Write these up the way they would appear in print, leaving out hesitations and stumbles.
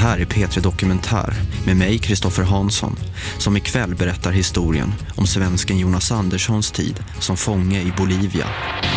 här är P3 Dokumentär med mig, Kristoffer Hansson, som ikväll berättar historien om svensken Jonas Anderssons tid som fånge i Bolivia.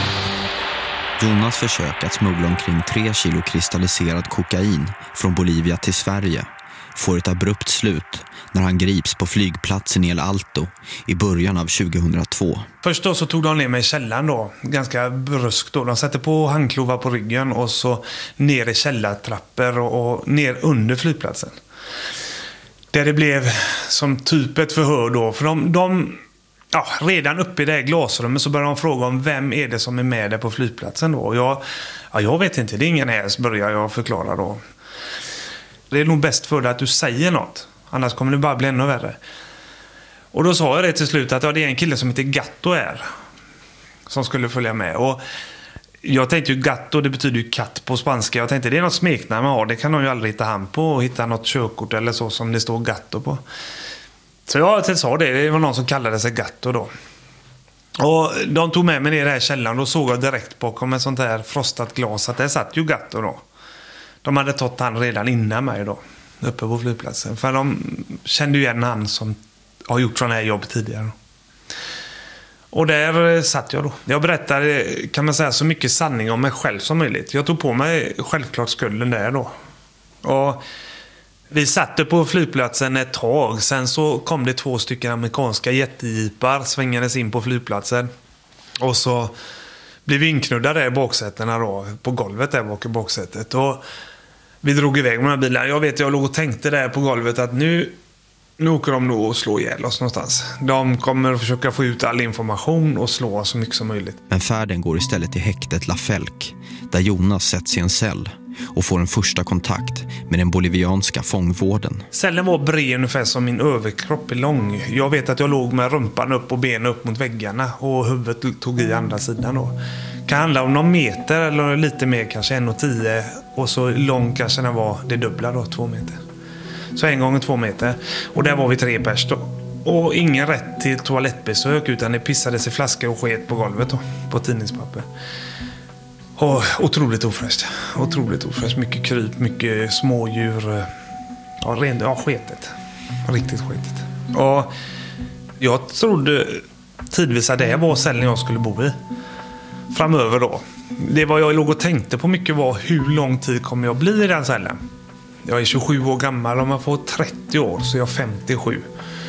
Jonas försök att smuggla omkring 3 kilo kristalliserad kokain från Bolivia till Sverige får ett abrupt slut när han grips på flygplatsen i El Alto i början av 2002. Först då så tog de ner mig i källaren då, ganska bruskt då. De satte på handklovar på ryggen och så ner i källartrappor och ner under flygplatsen. Där det blev som typ ett förhör då. För de redan uppe i det här glasrummet så började de fråga om vem är det som är med där på flygplatsen då. Och jag vet inte, det är ingen här, så börjar jag förklara då. Det är nog bäst för dig att du säger något. Annars kommer det bara bli ännu värre. Och då sa jag det till slut att det är en kille som heter Gatto här. Som skulle följa med. Och jag tänkte ju Gatto, det betyder ju katt på spanska. Jag tänkte det är något smeknamn man har. Det kan de ju aldrig hitta hand på och hitta något körkort eller så som det står Gatto på. Så jag sa det. Det var någon som kallade sig Gatto då. Och de tog med mig ner i den här källaren. Då såg jag direkt bakom ett sånt här frostat glas att det satt ju Gatto då. De hade tagit han redan innan mig då. Uppe på flygplatsen. För de kände ju igen han som har gjort sådana här jobb tidigare. Och där satt jag då. Jag berättade, kan man säga, så mycket sanning om mig själv som möjligt. Jag tog på mig självklart skulden där då. Och vi satt på flygplatsen ett tag. Sen så kom det 2 stycken amerikanska jättejeepar svängades in på flygplatsen. Och så blev vi inknuddade i baksätena då. På golvet där bak i baksätet. Och vi drog iväg med den här bilen. Jag låg och tänkte där på golvet att nu åker de nog att slå ihjäl oss någonstans. De kommer att försöka få ut all information och slå oss så mycket som möjligt. Men färden går istället till häktet La Felk, där Jonas sätts i en cell och får en första kontakt med den bolivianska fångvården. Cellen var bred ungefär som min överkropp är lång. Jag vet att jag låg med rumpan upp och benen upp mot väggarna och huvudet tog i andra sidan då. Det kan handla om någon meter eller lite mer, kanske 1,10, och så lång kanske den var det dubbla då, 2 meter. Så 1 gånger 2 meter. Och där var vi 3 pers då. Och ingen rätt till toalettbesök, utan det pissades i flaskor och sket på golvet då, på tidningspapper. Och otroligt ofräscht. Otroligt ofräscht. Mycket kryp, mycket smådjur. Sketet. Riktigt sketet. Och jag trodde tidvis att det var cellen jag skulle bo i. Framöver då. Det var jag låg och tänkte på mycket var hur lång tid kommer jag bli i den cellen. Jag är 27 år gammal, om jag får 30 år så är jag 57.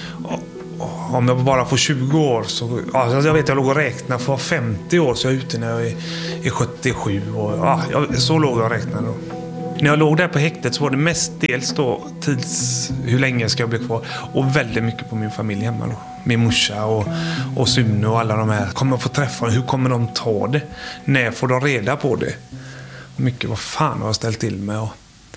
Och om jag bara får 20 år så... jag vet jag låg och räkna för 50 år så jag är ute när jag är 77. Så låg jag och räknade då. När jag låg där på häktet så var det mest dels då hur länge ska jag bli kvar, och väldigt mycket på min familj hemma då. Min morsa och Sune och alla de här. Kommer jag få träffa dem? Hur kommer de ta det? När får de reda på det? Mycket, vad fan har jag ställt till med? Och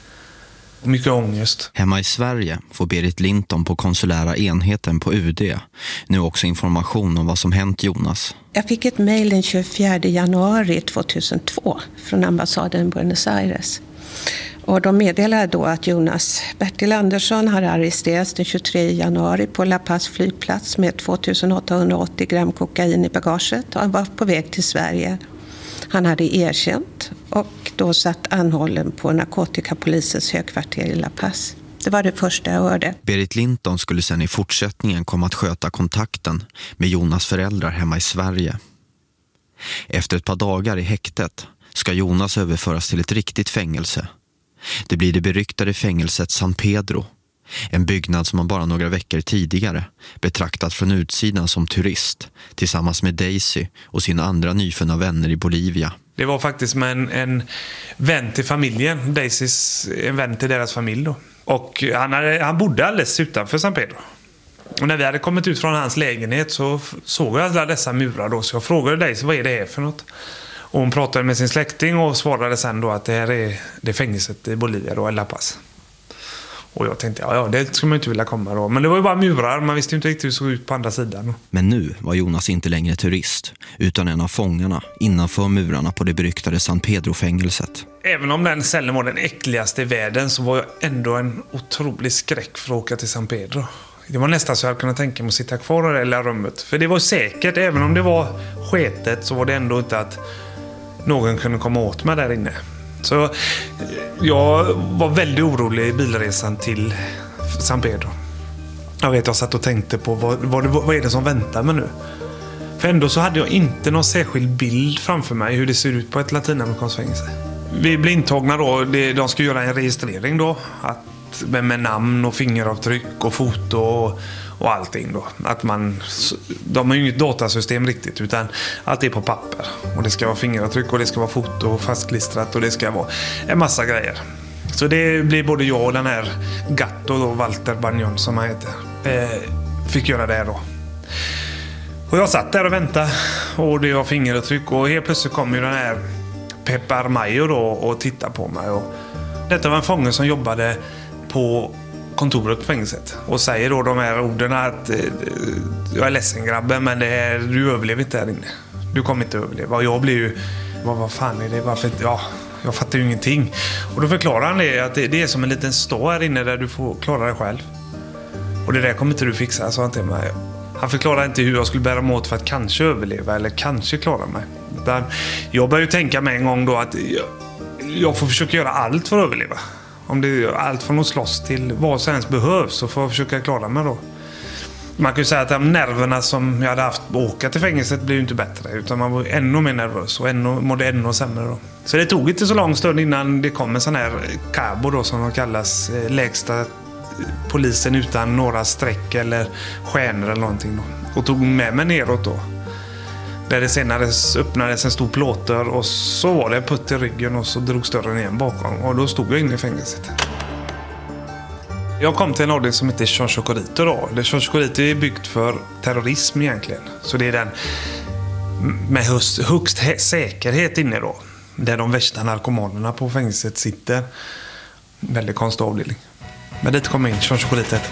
mycket ångest. Hemma i Sverige får Berit Linton på konsulära enheten på UD nu också information om vad som hänt Jonas. Jag fick ett mejl den 24 januari 2002 från ambassaden i Buenos Aires. Och de meddelade då att Jonas Bertil Andersson har arresterats den 23 januari på La Paz flygplats med 2880 gram kokain i bagaget och han var på väg till Sverige. Han hade erkänt och då satt anhållen på narkotikapolisens högkvarter i La Paz. Det var det första jag hörde. Berit Linton skulle sedan i fortsättningen komma att sköta kontakten med Jonas föräldrar hemma i Sverige. Efter ett par dagar i häktet ska Jonas överföras till ett riktigt fängelse. Det blir det beryktade fängelset San Pedro. En byggnad som han bara några veckor tidigare betraktat från utsidan som turist tillsammans med Daisy och sina andra nyfunna vänner i Bolivia. Det var faktiskt med en vän till familjen. Daisys en vän till deras familj då. Och han bodde alldeles utanför San Pedro. Och när vi hade kommit ut från hans lägenhet så såg jag alla dessa murar då. Så jag frågade Daisy, vad är det här för något? Och hon pratade med sin släkting och svarade sen då att det här är det fängelset i Bolivia då, La Paz. Och jag tänkte, det skulle man inte vilja komma då. Men det var ju bara murar, man visste ju inte riktigt hur det såg ut på andra sidan. Men nu var Jonas inte längre turist, utan en av fångarna innanför murarna på det beryktade San Pedro-fängelset. Även om den cellen var den äckligaste i världen så var jag ändå en otrolig skräck för att åka till San Pedro. Det var nästan så jag kunde tänka mig att sitta kvar i det lilla rummet. För det var säkert, även om det var sketet så var det ändå inte att någon kunde komma åt mig där inne. Så jag var väldigt orolig i bilresan till San Pedro. Jag vet, jag satt och tänkte på vad är det som väntar mig nu? För ändå så hade jag inte någon särskild bild framför mig hur det ser ut på ett latinamerikanskt fängelse. Vi blir intagna då, de ska göra en registrering då. Med namn och fingeravtryck och foto och allting då. De har ju inget datasystem riktigt, utan allt är på papper. Och det ska vara fingeravtryck och det ska vara foto och fastklistrat och det ska vara en massa grejer. Så det blir både jag och den här Gatto då, Walter Bagnon som han heter, fick göra det då. Och jag satt där och väntade och det var fingeravtryck och helt plötsligt kom ju den här Pepe Armayo då och tittade på mig. Och detta var en fånge som jobbade på kontoret på fängelset och säger då de här orden att jag är ledsen grabben, men du överlever inte här inne. Du kommer inte överleva. Och jag blir ju, vad fan är det? Varför inte? Ja, jag fattar ju ingenting. Och då förklarar han det att det är som en liten stå här inne där du får klara dig själv. Och det där kommer inte du fixa, sa han till mig. Han förklarar inte hur jag skulle bära mig åt för att kanske överleva eller kanske klara mig. Jag började ju tänka med en gång då att jag får försöka göra allt för att överleva. Om det är allt från att slåss till vad som ens behövs, så får jag försöka klara mig då. Man kan ju säga att de nerverna som jag hade haft att åka till fängelset blev ju inte bättre, utan man var ännu mer nervös och mådde ännu sämre då. Så det tog inte så lång stund innan det kom en sån här cabo då, som de kallas, lägsta polisen utan några streck eller stjärnor eller någonting då. Och tog med mig neråt då. Där det senare öppnades en stor plåtdörr och så var det en putt i ryggen och så drog dörren igen bakom. Och då stod jag inne i fängelset. Jag kom till en avdelning som heter Chonchocorito då. Chonchocorito är byggt för terrorism egentligen. Så det är den med högst säkerhet inne då. Där de värsta narkomanerna på fängelset sitter. Väldigt konstig avdelning. Men dit kom jag in, Chonchocorito.